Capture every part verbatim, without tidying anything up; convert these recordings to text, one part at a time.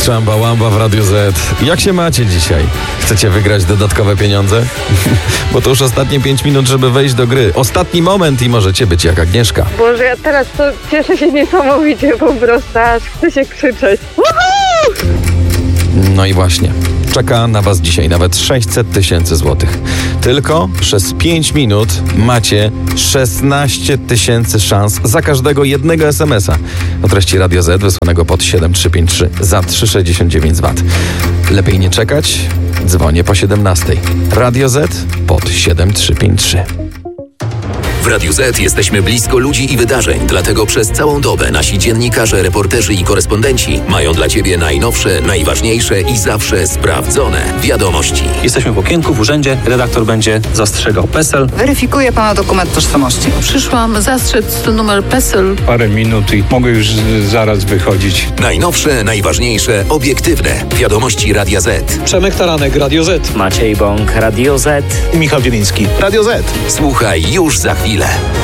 Czamba Łamba w Radiu Z. Jak się macie dzisiaj? Chcecie wygrać dodatkowe pieniądze? Bo to już ostatnie pięć minut, żeby wejść do gry. Ostatni moment i możecie być jak Agnieszka. Boże, ja teraz to cieszę się niesamowicie po prostu, aż chcę się krzyczeć. Woohoo! No i właśnie. Czeka na was dzisiaj nawet sześćset tysięcy złotych. Tylko przez pięć minut macie szesnaście tysięcy szans za każdego jednego es em es a o treści Radio Z wysłanego pod siedem trzy pięć trzy za trzy sześćdziesiąt dziewięć złotych. Lepiej nie czekać, dzwonię po siedemnastej. Radio Z pod siedem trzy pięć trzy. W Radiu Z jesteśmy blisko ludzi i wydarzeń, dlatego przez całą dobę nasi dziennikarze, reporterzy i korespondenci mają dla Ciebie najnowsze, najważniejsze i zawsze sprawdzone wiadomości. Jesteśmy w okienku w urzędzie, redaktor będzie zastrzegał PESEL. Weryfikuje Pana dokument tożsamości. Przyszłam zastrzec numer PESEL. Parę minut i mogę już z, zaraz wychodzić. Najnowsze, najważniejsze, obiektywne wiadomości Radia Z. Przemek Taranek, Radio Z. Maciej Bąk, Radio Z. Michał Zieliński, Radio Z. Słuchaj już za chwilę.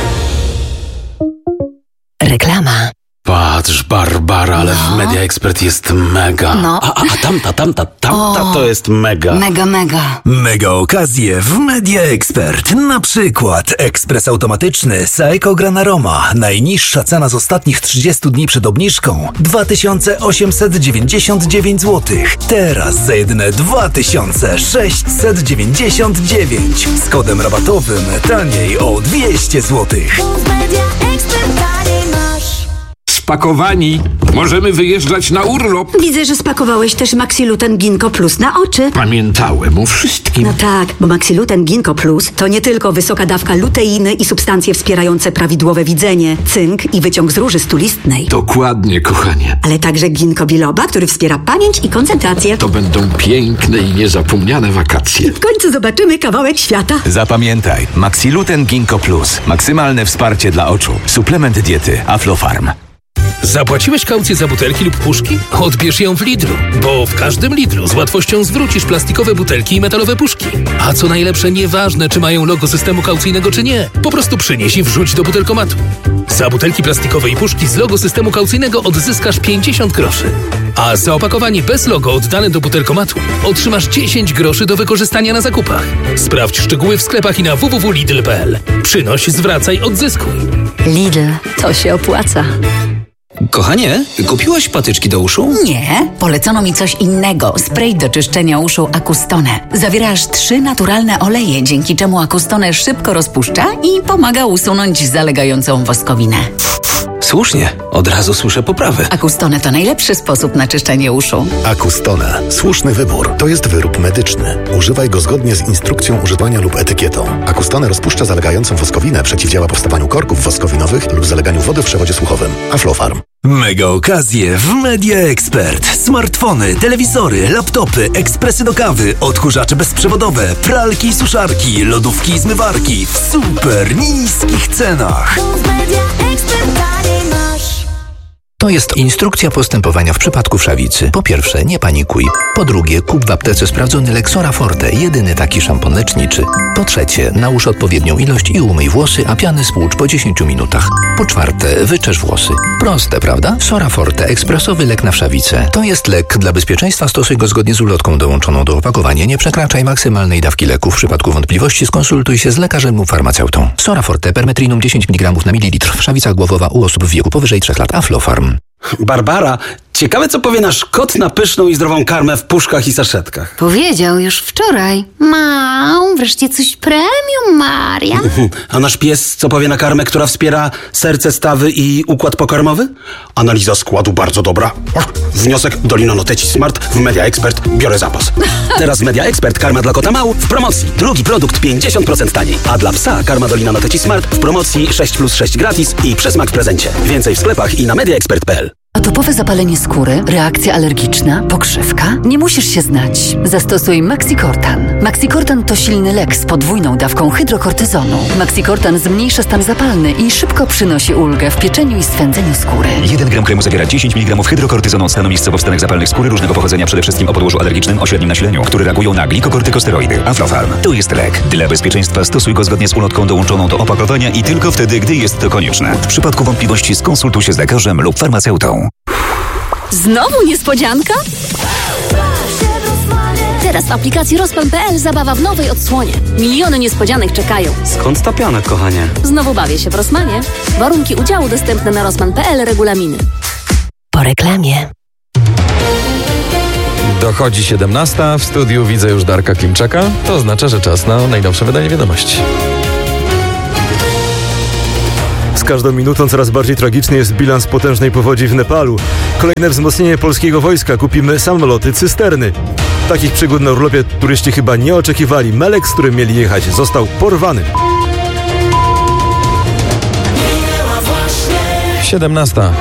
Reklama. Patrz, Barbara, ale no. w Media Expert jest mega. No. A, a, a tamta, tamta, tamta o, to jest mega. Mega, mega. Mega okazje w Media Expert. Na przykład ekspres automatyczny Saeco Granaroma. Najniższa cena z ostatnich trzydziestu dni przed obniżką dwa tysiące osiemset dziewięćdziesiąt dziewięć złotych. Teraz za jedyne dwa tysiące sześćset dziewięćdziesiąt dziewięć. Z kodem rabatowym taniej o dwieście złotych. Spakowani. Możemy wyjeżdżać na urlop. Widzę, że spakowałeś też Maxiluten Ginkgo Plus na oczy. Pamiętałem o wszystkim. No tak, bo Maxiluten Ginkgo Plus to nie tylko wysoka dawka luteiny i substancje wspierające prawidłowe widzenie, cynk i wyciąg z róży stulistnej. Dokładnie, kochanie. Ale także ginkgo biloba, który wspiera pamięć i koncentrację. To będą piękne i niezapomniane wakacje. W końcu zobaczymy kawałek świata. Zapamiętaj, Maxiluten Ginkgo Plus. Maksymalne wsparcie dla oczu. Suplement diety Aflofarm. Zapłaciłeś kaucję za butelki lub puszki? Odbierz ją w Lidlu, bo w każdym Lidlu z łatwością zwrócisz plastikowe butelki i metalowe puszki. A co najlepsze, nieważne czy mają logo systemu kaucyjnego czy nie, po prostu przynieś i wrzuć do butelkomatu. Za butelki plastikowe i puszki z logo systemu kaucyjnego odzyskasz pięćdziesiąt groszy. A za opakowanie bez logo oddane do butelkomatu otrzymasz dziesięć groszy do wykorzystania na zakupach. Sprawdź szczegóły w sklepach i na w w w kropka lidl kropka p l. Przynoś, zwracaj, odzyskuj. Lidl, to się opłaca. Kochanie, kupiłaś patyczki do uszu? Nie, polecono mi coś innego. Spray do czyszczenia uszu Acustone. Zawiera aż trzy naturalne oleje, dzięki czemu Acustone szybko rozpuszcza i pomaga usunąć zalegającą woskowinę. Słusznie, od razu słyszę poprawę. Acustone to najlepszy sposób na czyszczenie uszu. Acustone. Słuszny wybór. To jest wyrób medyczny. Używaj go zgodnie z instrukcją używania lub etykietą. Acustone rozpuszcza zalegającą woskowinę, przeciwdziała powstawaniu korków woskowinowych lub zaleganiu wody w przewodzie słuchowym. Aflofarm. Mega okazje w Media Expert. Smartfony, telewizory, laptopy, ekspresy do kawy, odkurzacze bezprzewodowe, pralki i suszarki, lodówki i zmywarki w super niskich cenach. To jest instrukcja postępowania w przypadku wszawicy. Po pierwsze, nie panikuj. Po drugie, kup w aptece sprawdzony Lexora Forte, jedyny taki szampon leczniczy. Po trzecie, nałóż odpowiednią ilość i umyj włosy, a piany spłucz po dziesięciu minutach. Po czwarte, wyczesz włosy. Proste, prawda? Sora Forte, ekspresowy lek na wszawicę. To jest lek. Dla bezpieczeństwa stosuj go zgodnie z ulotką dołączoną do opakowania. Nie przekraczaj maksymalnej dawki leku. W przypadku wątpliwości skonsultuj się z lekarzem lub farmaceutą. Sora Forte, permetrinum dziesięć miligramów na mililitr. Wszawica głowowa u osób w wieku powyżej trzech lat. Aflofarm. Barbara, ciekawe co powie nasz kot na pyszną i zdrową karmę w puszkach i saszetkach. Powiedział już wczoraj. Mam, wreszcie coś premium, Maria. A nasz pies co powie na karmę, która wspiera serce, stawy i układ pokarmowy? Analiza składu bardzo dobra. Wniosek Dolino Noteci Smart w Media Expert. Biorę zapas. Teraz Media Expert karma dla kota mał w promocji. Drugi produkt pięćdziesiąt procent taniej. A dla psa karma Dolino Noteci Smart w promocji sześć plus sześć gratis i przesmak w prezencie. Więcej w sklepach i na media expert kropka p l. Atopowe zapalenie skóry, reakcja alergiczna, pokrzywka? Nie musisz się znać. Zastosuj Maxicortan. Maxicortan to silny lek z podwójną dawką hydrokortyzonu. Maxicortan zmniejsza stan zapalny i szybko przynosi ulgę w pieczeniu i swędzeniu skóry. jeden gram kremu zawiera dziesięć miligramów hydrokortyzonu od stanu miejscowo-wstanek zapalnych skóry różnego pochodzenia, przede wszystkim o podłożu alergicznym o średnim nasileniu, które reagują na glikokortykosteroidy. Aflofarm. To jest lek. Dla bezpieczeństwa stosuj go zgodnie z ulotką dołączoną do opakowania i tylko wtedy, gdy jest to konieczne. W przypadku wątpliwości skonsultuj się z lekarzem lub farmaceutą. Znowu niespodzianka? Teraz w aplikacji Rosman kropka pe el zabawa w nowej odsłonie. Miliony niespodzianek czekają. Skąd ta piana, kochanie? Znowu bawię się w Rosmanie. Warunki udziału dostępne na rosman kropka pe el, regulaminy. Po reklamie. Dochodzi siedemnasta, w studiu widzę już Darka Klimczaka. To oznacza, że czas na najnowsze wydanie wiadomości. Z każdą minutą coraz bardziej tragiczny jest bilans potężnej powodzi w Nepalu. Kolejne wzmocnienie polskiego wojska. Kupimy samoloty cysterny. Takich przygód na urlopie turyści chyba nie oczekiwali. Melek, z którym mieli jechać, został porwany. siedemnasta.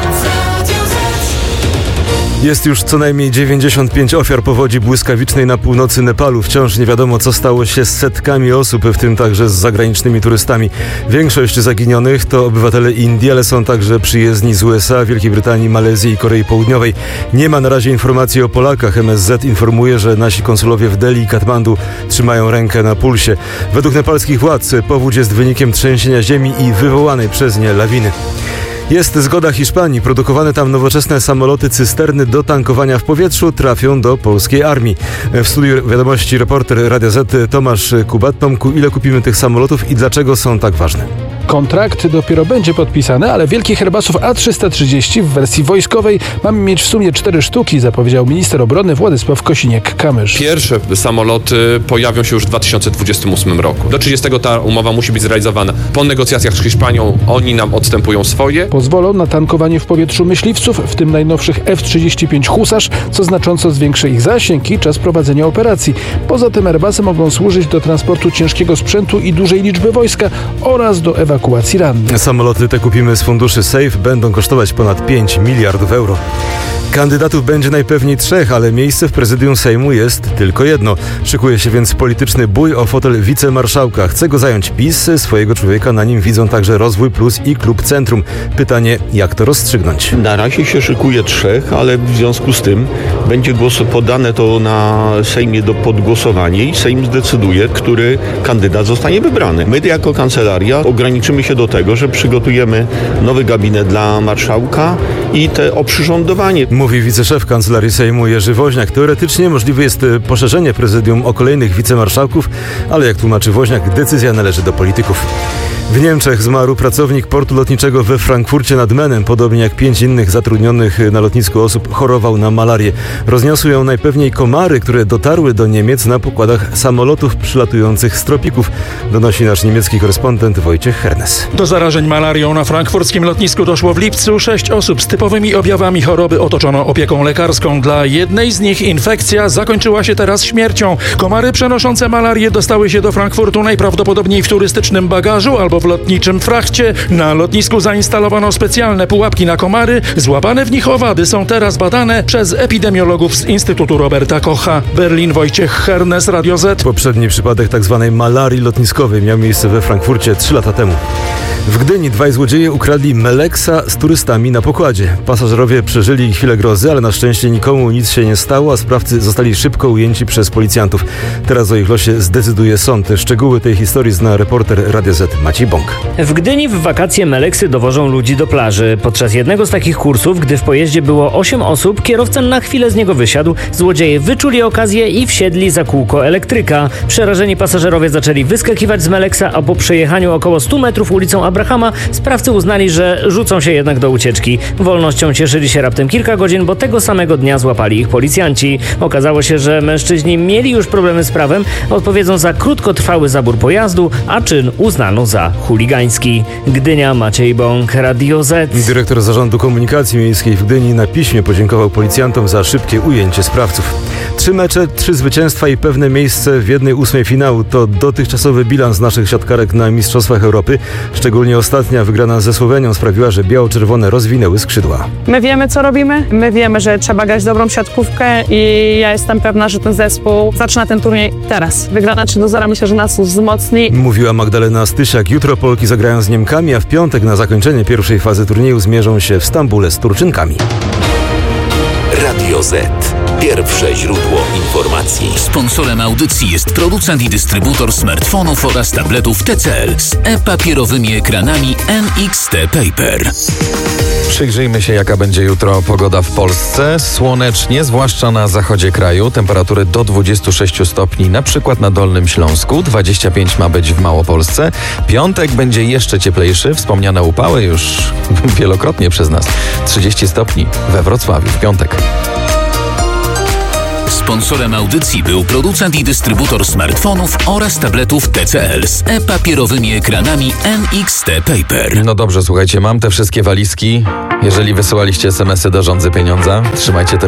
Jest już co najmniej dziewięćdziesiąt pięć ofiar powodzi błyskawicznej na północy Nepalu. Wciąż nie wiadomo, co stało się z setkami osób, w tym także z zagranicznymi turystami. Większość zaginionych to obywatele Indii, ale są także przyjezdni z U S A, Wielkiej Brytanii, Malezji i Korei Południowej. Nie ma na razie informacji o Polakach. M S Z informuje, że nasi konsulowie w Delhi i Katmandu trzymają rękę na pulsie. Według nepalskich władz powódź jest wynikiem trzęsienia ziemi i wywołanej przez nie lawiny. Jest zgoda Hiszpanii. Produkowane tam nowoczesne samoloty cysterny do tankowania w powietrzu trafią do polskiej armii. W studiu wiadomości reporter Radia Z Tomasz Kubat. Tomku, ile kupimy tych samolotów i dlaczego są tak ważne? Kontrakt dopiero będzie podpisany, ale wielkich Airbusów A trzysta trzydzieści w wersji wojskowej mamy mieć w sumie cztery sztuki, zapowiedział minister obrony Władysław Kosiniak-Kamysz. Pierwsze samoloty pojawią się już w dwa tysiące dwudziestym ósmym roku. Do trzydziestego ta umowa musi być zrealizowana. Po negocjacjach z Hiszpanią oni nam odstępują swoje. Pozwolą na tankowanie w powietrzu myśliwców, w tym najnowszych F trzydzieści pięć Husarz, co znacząco zwiększy ich zasięg i czas prowadzenia operacji. Poza tym Airbusy mogą służyć do transportu ciężkiego sprzętu i dużej liczby wojska oraz do ewakuacji rannych. Samoloty te kupimy z funduszy SAFE, będą kosztować ponad pięć miliardów euro. Kandydatów będzie najpewniej trzech, ale miejsce w prezydium Sejmu jest tylko jedno. Szykuje się więc polityczny bój o fotel wicemarszałka. Chce go zająć PiS, swojego człowieka na nim widzą także Rozwój Plus i Klub Centrum. Pytanie, jak to rozstrzygnąć? Na razie się szykuje trzech, ale w związku z tym będzie głos podane to na Sejmie do podgłosowania i Sejm zdecyduje, który kandydat zostanie wybrany. My jako kancelaria ograniczymy się do tego, że przygotujemy nowy gabinet dla marszałka i te oprzyrządowanie. Mówi wiceszef Kancelarii Sejmu Jerzy Woźniak. Teoretycznie możliwe jest poszerzenie prezydium o kolejnych wicemarszałków, ale jak tłumaczy Woźniak, decyzja należy do polityków. W Niemczech zmarł pracownik portu lotniczego we Frankfurcie nad Menem. Podobnie jak pięć innych zatrudnionych na lotnisku osób chorował na malarię. Rozniosły ją najpewniej komary, które dotarły do Niemiec na pokładach samolotów przylatujących z tropików, donosi nasz niemiecki korespondent Wojciech Hernes. Do zarażeń malarią na frankfurckim lotnisku doszło w lipcu. Sześć osób z typowymi objawami choroby otoczono opieką lekarską. Dla jednej z nich infekcja zakończyła się teraz śmiercią. Komary przenoszące malarię dostały się do Frankfurtu najprawdopodobniej w turystycznym bagażu albo w lotniczym frachcie. Na lotnisku zainstalowano specjalne pułapki na komary. Złapane w nich owady są teraz badane przez epidemiologów z Instytutu Roberta Kocha. Berlin, Wojciech Hernes, Radio Z. Poprzedni przypadek tzw. malarii lotniskowej miał miejsce we Frankfurcie trzy lata temu. W Gdyni dwaj złodzieje ukradli Meleksa z turystami na pokładzie. Pasażerowie przeżyli chwilę grozy, ale na szczęście nikomu nic się nie stało, a sprawcy zostali szybko ujęci przez policjantów. Teraz o ich losie zdecyduje sąd. Szczegóły tej historii zna reporter Radia Z Maciej Bąk. W Gdyni w wakacje Meleksy dowożą ludzi do plaży. Podczas jednego z takich kursów, gdy w pojeździe było osiem osób, kierowca na chwilę z niego wysiadł. Złodzieje wyczuli okazję i wsiedli za kółko elektryka. Przerażeni pasażerowie zaczęli wyskakiwać z Meleksa, a po przejechaniu około stu metrów ulicą Abrahama sprawcy uznali, że rzucą się jednak do ucieczki. Wolnością cieszyli się raptem kilka godzin, bo tego samego dnia złapali ich policjanci. Okazało się, że mężczyźni mieli już problemy z prawem, odpowiedzą za krótkotrwały zabór pojazdu, a czyn uznano za chuligański. Gdynia, Maciej Bąk, Radio Z. Dyrektor Zarządu Komunikacji Miejskiej w Gdyni na piśmie podziękował policjantom za szybkie ujęcie sprawców. Trzy mecze, trzy zwycięstwa i pewne miejsce w jednej ósmej finału to dotychczasowy bilans naszych siatkarek na Mistrzostwach Europy. Szczególnie ostatnia wygrana ze Słowenią sprawiła, że biało-czerwone rozwinęły skrzydła. My wiemy, co robimy. My wiemy, że trzeba grać dobrą siatkówkę i ja jestem pewna, że ten zespół zaczyna ten turniej teraz. Wygrana trzy do zera myślę, że nas wzmocni. Mówiła Magdalena Stysiak. Jutro Polki zagrają z Niemkami, a w piątek na zakończenie pierwszej fazy turnieju zmierzą się w Stambule z Turczynkami. Radio Z. Pierwsze źródło informacji. Sponsorem audycji jest producent i dystrybutor smartfonów oraz tabletów T C L z e-papierowymi ekranami N X T Paper. Przyjrzyjmy się, jaka będzie jutro pogoda w Polsce. Słonecznie, zwłaszcza na zachodzie kraju. Temperatury do dwudziestu sześciu stopni, na przykład na Dolnym Śląsku. dwadzieścia pięć ma być w Małopolsce. Piątek będzie jeszcze cieplejszy. Wspomniane upały już wielokrotnie przez nas. trzydzieści stopni we Wrocławiu w piątek. Sponsorem audycji był producent i dystrybutor smartfonów oraz tabletów T C L z e-papierowymi ekranami N X T Paper. No dobrze, słuchajcie, mam te wszystkie walizki. Jeżeli wysyłaliście es em esy do Rządzy Pieniądza, trzymajcie telefon.